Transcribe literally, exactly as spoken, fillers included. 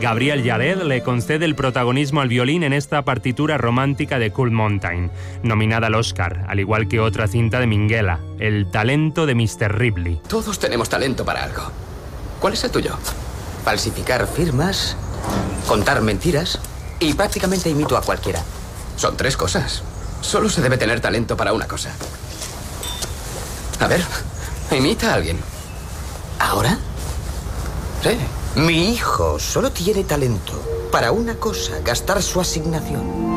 Gabriel Yared le concede el protagonismo al violín en esta partitura romántica de Cool Mountain, nominada al Oscar, al igual que otra cinta de Minghella, El talento de mister Ripley. Todos tenemos talento para algo. ¿Cuál es el tuyo? Falsificar firmas, contar mentiras y prácticamente imito a cualquiera. Son tres cosas. Solo se debe tener talento para una cosa. A ver, imita a alguien. ¿Ahora? Sí. Mi hijo solo tiene talento para una cosa, gastar su asignación.